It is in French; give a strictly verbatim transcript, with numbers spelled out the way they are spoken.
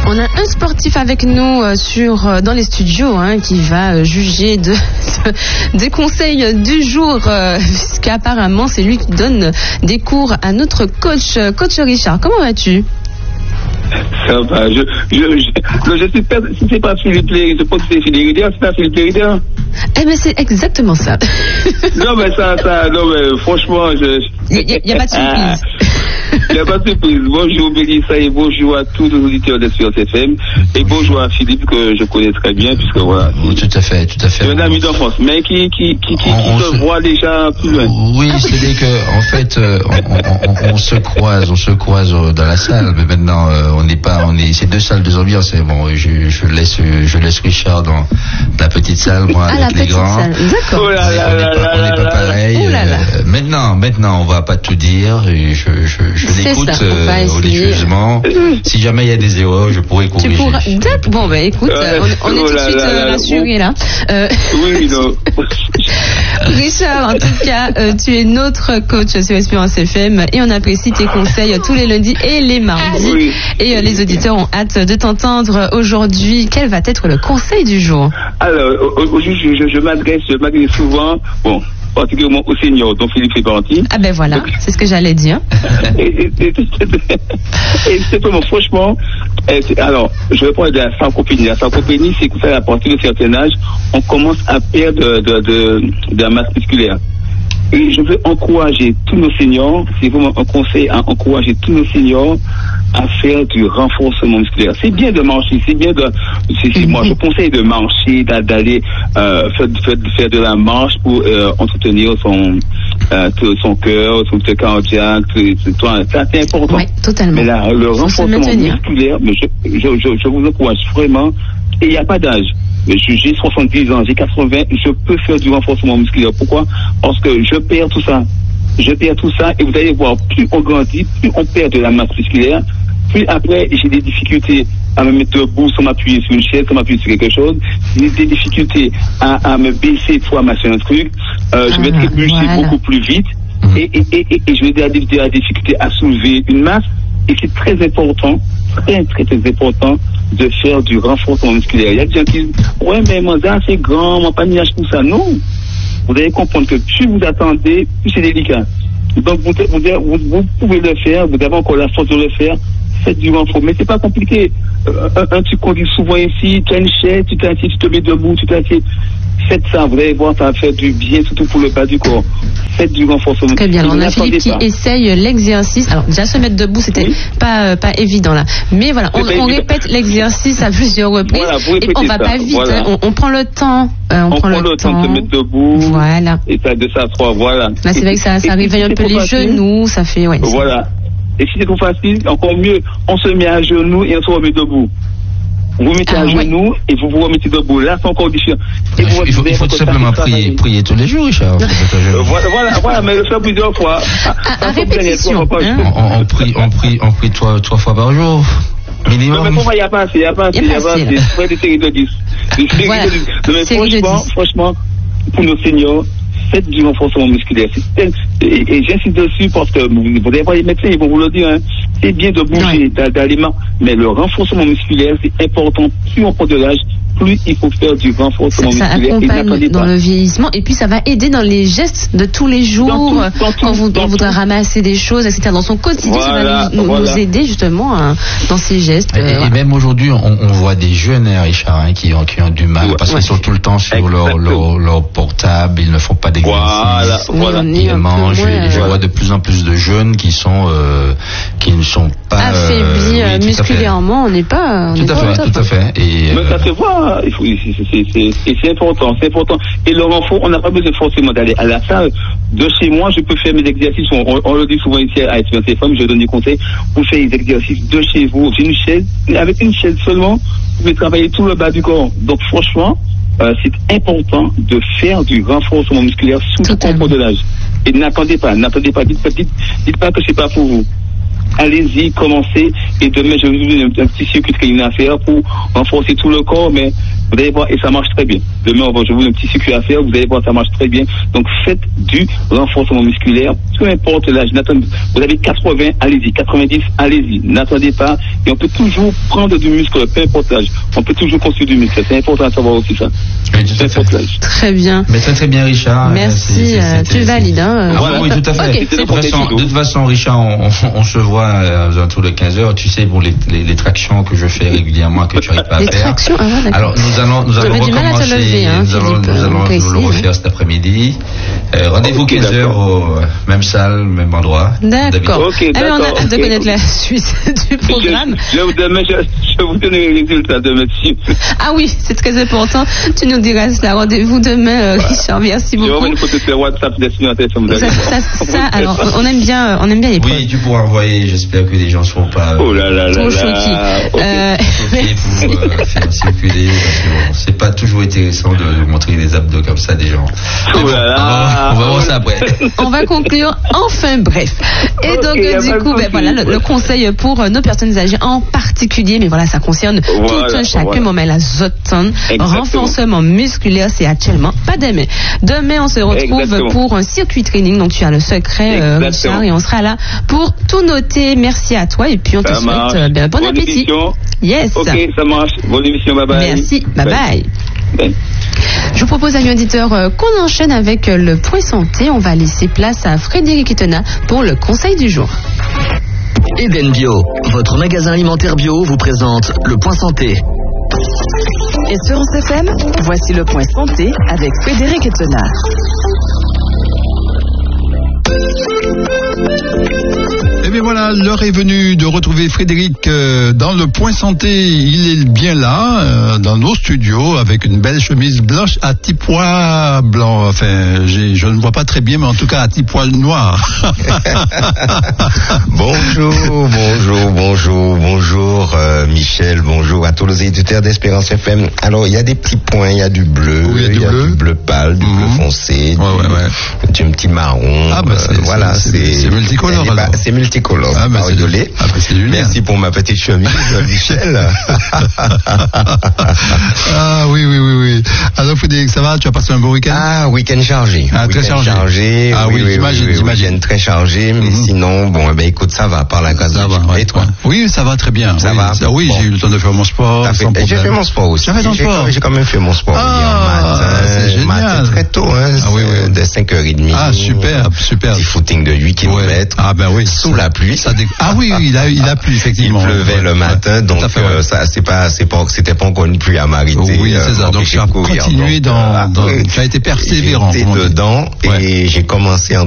On a un sportif avec nous euh, sur, euh, dans les studios hein, qui va euh, juger de, de, des conseils du jour, euh, puisqu'apparemment c'est lui qui donne des cours à notre coach, coach Richard. Comment vas-tu? Ça va, je, je, je, je sais pas, si c'est pas Philippe Léridien, je pense que c'est Philippe Léridien, c'est pas Philippe Léridien. Eh ben c'est exactement ça. Non mais ça, ça, non mais franchement, je... Il n'y a, a pas de surprise. Il n'y a pas de surprise. Bonjour Mélissa et bonjour à tous les auditeurs d'Espérance F M et bonjour à Philippe que je connais très bien puisque voilà. Oui, tout à fait, tout à fait. C'est un ami d'enfance, mais qui, qui, qui, qui, on, qui se, se voit déjà plus loin. Oui, c'est-à-dire que, en fait, euh, on, on, on se croise, on se croise dans la salle, mais maintenant, euh, on n'est pas, on est, c'est deux salles, deux ambiances, et bon, je, je laisse, je laisse Richard dans la petite salle, moi, ah, avec les grands. Salle. D'accord. Oh là là là là on n'est pas, pas pareil. Oh là là. Euh, maintenant, maintenant, on va pas tout dire, et je, je, je l'écoute, euh, au jugement. Si jamais il y a des erreurs, je pourrais corriger. Tu pourras, bon, ben, écoute, euh, on, on est oh tout de suite euh, rassurés, là. Euh, oui, non. Richard, en tout cas, euh, tu es notre coach sur Espérance F M et on apprécie tes conseils tous les lundis et les mardis. Oui. Et euh, les auditeurs ont hâte de t'entendre aujourd'hui. Quel va être le conseil du jour? Alors, aujourd'hui, je, je, je m'adresse, je m'adresse souvent, bon, particulièrement au senior, dont Philippe fait partie. Ah ben voilà, donc, c'est ce que j'allais dire. et, et, et, et simplement, franchement, et, alors, je vais parler de la sarcopénie. La sarcopénie, c'est que ça, à partir d'un certain âge, on commence à perdre de, de, de, de la masse musculaire. Et je veux encourager tous nos seniors, c'est vraiment un conseil à encourager tous nos seniors à faire du renforcement musculaire. C'est bien de marcher, c'est bien de... C'est, c'est, moi, je conseille de marcher, d'aller euh, faire, faire, faire de la marche pour euh, entretenir son, euh, son cœur, son cœur cardiaque, ça, c'est important. Oui, totalement. Mais là, le Faut renforcement musculaire, mais je, je, je, je vous encourage vraiment, et il n'y a pas d'âge. J'ai soixante-dix ans, j'ai quatre-vingts, je peux faire du renforcement musculaire. Pourquoi? Parce que je perds tout ça. Je perds tout ça et vous allez voir, plus on grandit, plus on perd de la masse musculaire, plus après j'ai des difficultés à me mettre debout sans m'appuyer sur une chaise, sans m'appuyer sur quelque chose, j'ai des difficultés à, à me baisser fois ma sur un truc, euh, je vais ah, trébucher voilà. beaucoup plus vite et, et, et, et, et je vais avoir des, des difficultés à soulever une masse et c'est très important, très très très important de faire du renforcement musculaire. Il y a des gens qui disent, ouais mais moi c'est grand, moi pas de niage pour ça. Non, vous allez comprendre que plus vous attendez, plus c'est délicat. Donc vous, vous, vous pouvez le faire, vous avez encore la force de le faire, faites du renfort. Mais c'est pas compliqué. Euh, un, un truc qu'on dit souvent ici, tu as une chaise, tu t'assieds, tu te mets debout, tu t'assieds. Faites ça, vous allez voir, ça va faire du bien, surtout pour le bas du corps. Faites du renforcement. Très bien, alors on a Philippe qui pas. essaye l'exercice. Alors déjà se mettre debout, c'était oui. pas, euh, pas évident là. Mais voilà, on, on répète l'exercice à plusieurs reprises. Voilà, et on va ça. pas vite, voilà. hein. on, on prend le temps. Euh, on, on prend, prend le, le temps de se mettre debout. Voilà. Et ça de ça à trois, voilà. Là c'est vrai que ça, ça réveille un peu les facile. genoux, ça fait... Ouais, voilà. Et si c'est trop facile, encore mieux, on se met à genoux et on se remet debout. Vous mettez ah, à ouais. genoux et vous vous remettez debout. Là, c'est encore différent. Et il faut, il faut, il faut tout simplement prier, prier tous les jours, Richard. euh, voilà, voilà, voilà, mais le faire plusieurs fois. À, à, à répétition. Fois, hein. on, on prie, on prie, on prie trois, trois fois par jour. Minimum. Non, mais pour moi, il n'y a pas assez, il n'y a pas assez, il n'y a pas assez. Il faut des séries de dix. Des séries voilà. de dix. Mais franchement, franchement, pour nos seniors, faites du renforcement musculaire. Et, et j'insiste dessus parce que vous, vous allez voir les médecins, ils vont vous le dire, hein. C'est bien de bouger, ouais. d'aliments, mais le renforcement musculaire, c'est important. Plus on prend de l'âge, plus il faut faire du renforcement ça, ça musculaire. Ça accompagne dans le vieillissement et puis ça va aider dans les gestes de tous les jours, dans tout, dans quand vous, on voudra ramasser des choses, et cetera. Dans son quotidien, voilà, ça va nous, voilà. nous aider justement hein, dans ces gestes. Et, euh, et voilà. même aujourd'hui, on, on voit des jeunes, hein, Richard, hein, qui, ont, qui ont du mal ouais. parce qu'ils ouais. sont tout le temps sur leur, leur, leur portable, ils ne font pas d'exercice, voilà, voilà. ils mangent. Et je vois de plus en plus de jeunes qui sont euh, qui ne sont pas affaiblis euh, oui, musculairement. On n'est pas. On tout, est à pas fait, top, tout à fait. Et mais ça se voit. Il faut, c'est, c'est, c'est, c'est important, c'est important. Et le renfort, on n'a pas besoin forcément d'aller à la salle. De chez moi, je peux faire mes exercices. On, on, on le dit souvent ici à Espérance F M, je donne des conseils. Vous faites les exercices de chez vous. J'ai une chaise. Avec une chaise seulement, vous pouvez travailler tout le bas du corps. Donc franchement, euh, c'est important de faire du renforcement musculaire sous le contrôle de l'âge. Et n'attendez pas, n'attendez pas. Dites, dites, dites pas que c'est pas pour vous. Allez-y, commencez, et demain je vais vous donner un, un petit circuit de training à faire pour renforcer tout le corps, mais Vous allez voir, et ça marche très bien. Demain, on va, je vous donne un petit circuit à faire, vous allez voir, ça marche très bien. Donc, faites du renforcement musculaire, peu importe l'âge. Vous avez quatre-vingts, allez-y. quatre-vingt-dix, allez-y. N'attendez pas. Et on peut toujours prendre du muscle, peu importe l'âge. On peut toujours construire du muscle. C'est important à savoir aussi ça. Oui, tout à fait. Très bien. Mais très très bien, Richard. Merci. C'est, c'est, tu valides, hein. Ah, voilà. Oui, tout à fait. Okay, de, toute façon, de toute façon, Richard, on, on, on se voit euh, autour de quinze heures. Tu sais, pour les, les, les tractions que je fais régulièrement, que tu n'arrives pas à les faire. Tractions, ah ouais, alors, nous allons, nous allons recommencer. Lever, hein, nous allons, Philippe, nous allons nous le refaire cet après-midi. Euh, rendez-vous okay, quinze heures au même salle, même endroit. D'accord. Okay, Alors, on a hâte de connaître la suite du programme. Je, je, vous donne, je, je vous donne les résultats de monsieur. Ah oui, c'est très important. Tu nous diras cela. Rendez-vous demain, euh, Richard. Merci beaucoup. Je vais une photo sur WhatsApp destinataire. Ça, ça, ça, alors, on aime bien, on aime bien les preuves. Oui, tu pourras envoyer. J'espère que les gens ne seront pas oh là là trop là choqués. Okay. Euh, choqués pour euh, faire circuler. Parce que bon, c'est pas toujours intéressant de, de montrer des abdos comme ça des gens. Oh bon, là là. On va voir ça après. On va conclure. Enfin bref. Et okay, donc du coup, ben, voilà le, le conseil pour nos personnes âgées en particulier, mais voilà, ça concerne voilà, tout un chacun. Voilà. Moment la zoton, renforcement musculaire, c'est actuellement pas demain. Demain, on se retrouve Exactement. Pour un circuit training. Donc tu as le secret, euh, Richard, et on sera là pour tout noter. Merci à toi et puis on ça te marche. Souhaite ben, bon Bonne appétit. Émission. Yes. Ok, ça marche. Bonne émission. Bye bye. Merci. Bye bye. bye. bye. Je vous propose, amis auditeurs, euh, qu'on enchaîne avec euh, le point santé. On va laisser place à Frédéric Itena pour le conseil du jour. Eden Bio, votre magasin alimentaire bio, vous présente le point santé. Et sur C F M, voici le point santé avec Frédéric Itena. Eh bien voilà, l'heure est venue de retrouver Frédéric euh, dans le point santé. Il est bien là, euh, dans nos studios, avec une belle chemise blanche à petits pois blancs. Enfin, j'ai, je ne vois pas très bien, mais en tout cas à petits pois noirs. Bonjour, bonjour, bonjour, bonjour euh, Michel, bonjour à tous les éditeurs d'Espérance F M. Alors, il y a des petits points, il y a du bleu, oui, il y a du, y a bleu. du bleu pâle, du mmh. bleu foncé, ouais, du, ouais, ouais. du petit marron. Ah, bah, c'est, euh, voilà, c'est, c'est, c'est multicolore. C'est, bah, c'est multicolore. Ah, bah, c'est désolé. Ah, bah, c'est Merci pour ma petite chemise, Michel. Ah oui, oui, oui, oui. Alors Frédéric, ça va? Tu as passé un beau week-end? Ah, week-end chargé. Ah, week-end très chargé. chargé. Ah oui, oui, oui j'imagine, oui, oui, j'imagine. Week-end très chargé, mais mm-hmm. sinon, bon, ben écoute, ça va par la grâce de Dieu. Ouais, Et toi? Ouais. Oui, ça va très bien. Ça oui, va. Ça, oui, bon. j'ai eu le temps de faire mon sport. Sans fait, j'ai fait mon sport aussi. Tu as fait ton j'ai, sport? J'ai quand même fait mon sport ah, hier matin. C'est génial. Matin très tôt, hein. Ah, oui, oui. De cinq heures trente. Ah, super, super. Petit footing de huit kilomètres. Ouais. Ah, ben oui. Sous la pluie. Ça dé... Ah oui, il a, il a plu, effectivement. Il pleuvait ouais, le matin, ouais, donc fait, euh, ouais. ça, c'est pas, c'est pas, c'était pas encore une pluie à m'arrêter. Oui, c'est ça. Euh, donc, tu as continué dans, dans, tu as été persévérant. J'étais dedans et j'ai commencé en